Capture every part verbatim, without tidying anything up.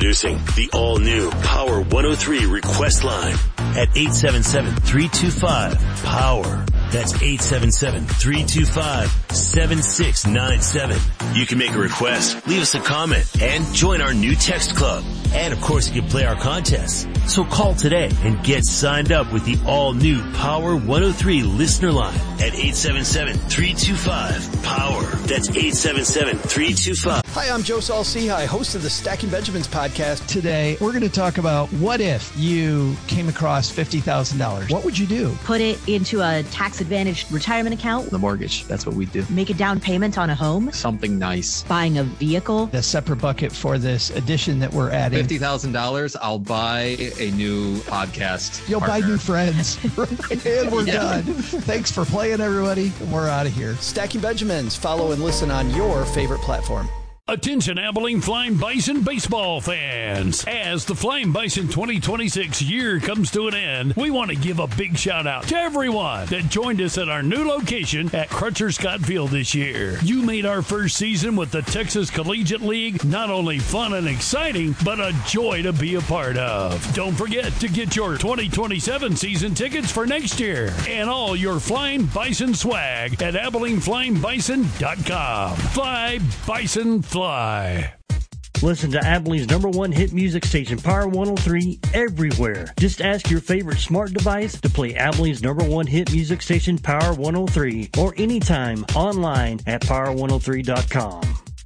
Introducing the all-new Power one oh three request line at eight seven seven, three two five, POWER. That's eight seven seven, three two five, seven six nine seven. You can make a request, leave us a comment, and join our new text club. And of course, you can play our contests. So call today and get signed up with the all-new Power one oh three listener line at eight seven seven, three two five, POWER. That's eight seven seven, three two five. Hi, I'm Joe Saul-Sehy, host of the Stacking Benjamins podcast. Today, we're going to talk about what if you came across fifty thousand dollars. What would you do? Put it into a tax-advantaged retirement account. The mortgage, that's what we do. Make a down payment on a home. Something nice. Buying a vehicle. A separate bucket for this edition that we're adding. fifty thousand dollars, I'll buy a new podcast You'll partner. buy new friends. And we're Yeah. done. Thanks for playing, everybody. We're out of here. Stacking Benjamins. Follow and listen on your favorite platform. Attention Abilene Flying Bison baseball fans. As the Flying Bison twenty twenty-six year comes to an end, we want to give a big shout out to everyone that joined us at our new location at Crutcher Scott Field this year. You made our first season with the Texas Collegiate League not only fun and exciting, but a joy to be a part of. Don't forget to get your twenty twenty-seven season tickets for next year and all your Flying Bison swag at Abilene Flying Bison dot com. Fly Bison Fly. Listen to Abilene's number one hit music station, Power one oh three, everywhere. Just ask your favorite smart device to play Abilene's number one hit music station, Power one oh three, or anytime online at power one oh three dot com.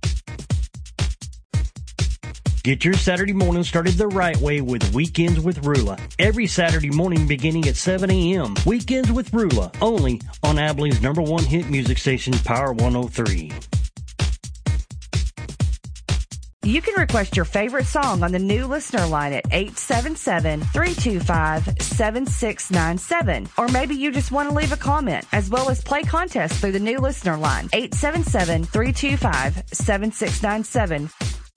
Get your Saturday morning started the right way with Weekends with Rula. Every Saturday morning beginning at seven a.m. Weekends with Rula, only on Abilene's number one hit music station, Power one oh three. You can request your favorite song on the new listener line at eight seven seven, three two five, seven six nine seven. Or maybe you just want to leave a comment, as well as play contests through the new listener line, eight seven seven, three two five, seven six nine seven.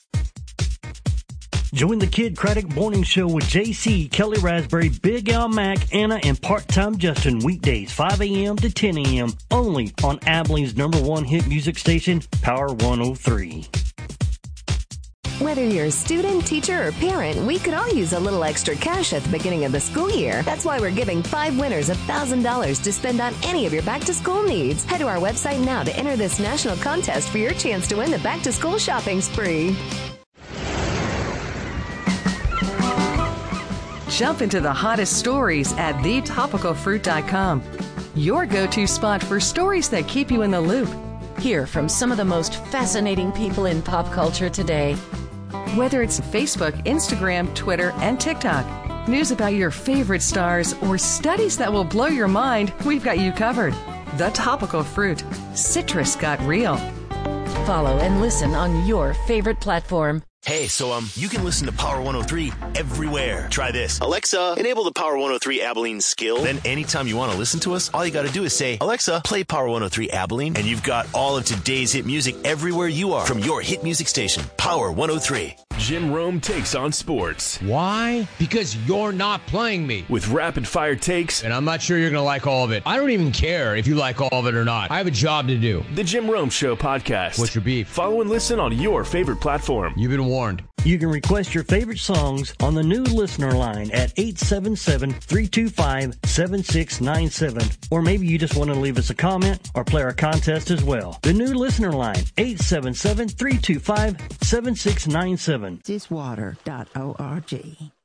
Join the Kid Craddock Morning Show with J C, Kelly Raspberry, Big Al Mack, Anna, and Part-Time Justin weekdays five a.m. to ten a.m. only on Abilene's number one hit music station, Power one oh three. Whether you're a student, teacher, or parent, we could all use a little extra cash at the beginning of the school year. That's why we're giving five winners one thousand dollars to spend on any of your back-to-school needs. Head to our website now to enter this national contest for your chance to win the back-to-school shopping spree. Jump into the hottest stories at the topical fruit dot com. Your go-to spot for stories that keep you in the loop. Hear from some of the most fascinating people in pop culture today. Whether it's Facebook, Instagram, Twitter, and TikTok, news about your favorite stars, or studies that will blow your mind, we've got you covered. The Topical Fruit. Citrus got real. Follow and listen on your favorite platform. Hey, so um, you can listen to Power one oh three everywhere. Try this. Alexa, enable the Power one oh three Abilene skill. Then anytime you want to listen to us, all you got to do is say, Alexa, play Power one oh three Abilene, and you've got all of today's hit music everywhere you are from your hit music station, Power one oh three. Jim Rome takes on sports. Why? Because you're not playing me. With rapid-fire takes. And I'm not sure you're going to like all of it. I don't even care if you like all of it or not. I have a job to do. The Jim Rome Show podcast. What's your beef? Follow and listen on your favorite platform. You've been warned. You can request your favorite songs on the new listener line at eight seven seven, three two five, seven six nine seven. Or maybe you just want to leave us a comment or play our contest as well. The new listener line, eight seven seven, three two five, seven six nine seven. this water dot org.